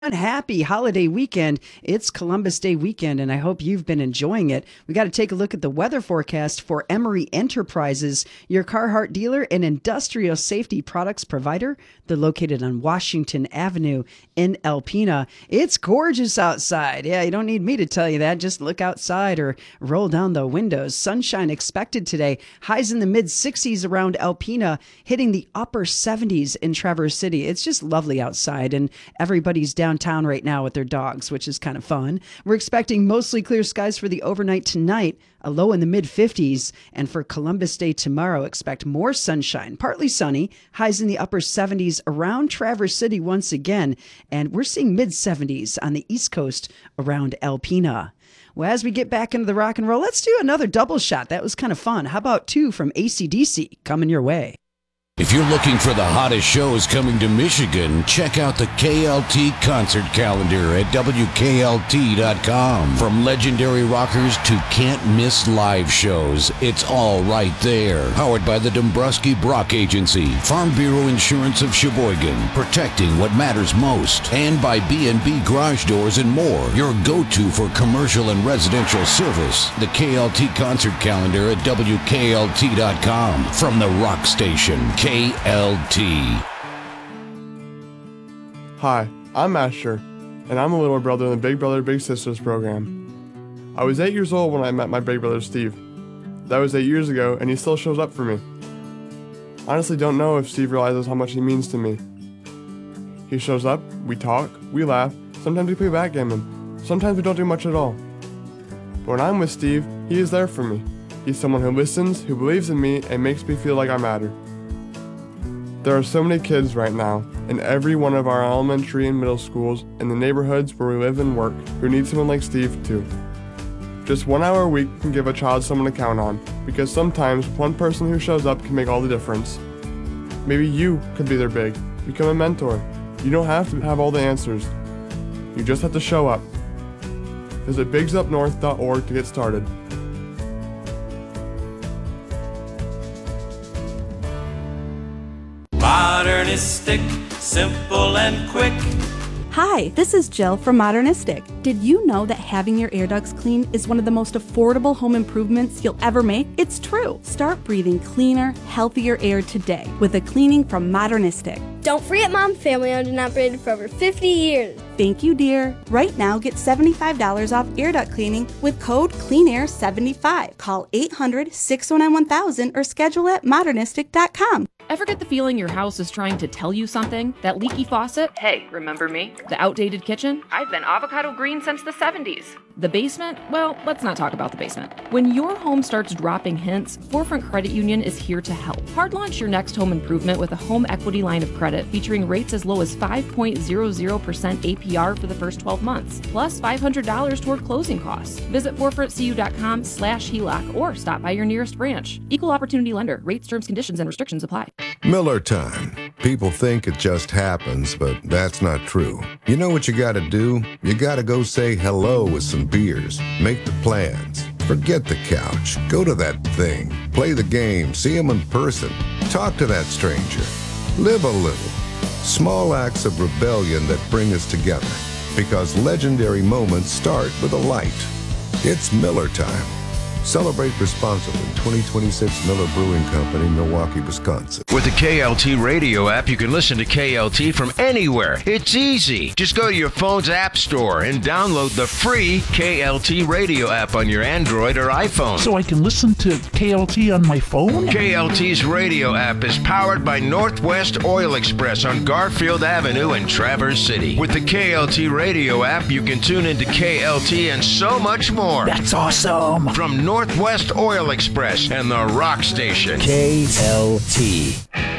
Happy holiday weekend. It's Columbus Day weekend, and I hope you've been enjoying it. We got to take a look at the weather forecast for Emery Enterprises, your Carhartt dealer and industrial safety products provider. They're located on Washington Avenue in Alpena. It's gorgeous outside. Yeah, you don't need me to tell you that. Just look outside or roll down the windows. Sunshine expected today. Highs in the mid-60s around Alpena, hitting the upper 70s in Traverse City. It's just lovely outside, and everybody's downtown right now with their dogs, which is kind of fun. We're expecting mostly clear skies for the overnight tonight, a low in the mid-50s, and for Columbus Day tomorrow, expect more sunshine, partly sunny, highs in the upper 70s around Traverse City once again, and we're seeing mid-70s on the East Coast around Alpena. Well, as we get back into the rock and roll, let's do another double shot. That was kind of fun. How about two from AC/DC coming your way? If you're looking for the hottest shows coming to Michigan, check out the KLT concert calendar at WKLT.com. From legendary rockers to can't-miss live shows, it's all right there. Powered by the Dombrowski Brock Agency, Farm Bureau Insurance of Sheboygan, protecting what matters most, and by B&B Garage Doors and more, your go-to for commercial and residential service. The KLT concert calendar at WKLT.com. From the Rock Station, KLT. Hi, I'm Asher, and I'm a little brother in the Big Brother Big Sisters program. I was 8 years old when I met my big brother Steve. That was 8 years ago, and he still shows up for me. Honestly, don't know if Steve realizes how much he means to me. He shows up, we talk, we laugh, sometimes we play backgammon, sometimes we don't do much at all. But when I'm with Steve, he is there for me. He's someone who listens, who believes in me, and makes me feel like I matter. There are so many kids right now, in every one of our elementary and middle schools, and the neighborhoods where we live and work, who need someone like Steve too. Just 1 hour a week can give a child someone to count on, because sometimes one person who shows up can make all the difference. Maybe you could be their big, become a mentor. You don't have to have all the answers. You just have to show up. Visit bigsupnorth.org to get started. Modernistic, simple and quick. Hi, this is Jill from Modernistic. Did you know that having your air ducts cleaned is one of the most affordable home improvements you'll ever make? It's true. Start breathing cleaner, healthier air today with a cleaning from Modernistic. Don't forget Mom, family owned and operated for over 50 years. Thank you, dear. Right now, get $75 off air duct cleaning with code CleanAir75. Call 800-609-1000 or schedule at modernistic.com. Ever get the feeling your house is trying to tell you something? That leaky faucet? Hey, remember me? The outdated kitchen? I've been avocado green since the 70s. The basement? Well, let's not talk about the basement. When your home starts dropping hints, Forefront Credit Union is here to help. Hard launch your next home improvement with a home equity line of credit featuring rates as low as 5.00% APR for the first 12 months, plus $500 toward closing costs. Visit forefrontcu.com/HELOC or stop by your nearest branch. Equal opportunity lender. Rates, terms, conditions, and restrictions apply. Miller time. People think it just happens, but that's not true. You know what you gotta do? You gotta go say hello with some beers. Make the plans. Forget the couch. Go to that thing. Play the game. See them in person. Talk to that stranger. Live a little. Small acts of rebellion that bring us together. Because legendary moments start with a light. It's Miller time. Celebrate responsibly. 2026 Miller Brewing Company, Milwaukee, Wisconsin. With the KLT radio app, you can listen to KLT from anywhere. It's easy. Just go to your phone's app store and download the free KLT radio app on your Android or iPhone. So I can listen to KLT on my phone? KLT's radio app is powered by Northwest Oil Express on Garfield Avenue in Traverse City. With the KLT radio app, you can tune into KLT and so much more. That's awesome. From Northwest Oil Express and the Rock Station. KLT.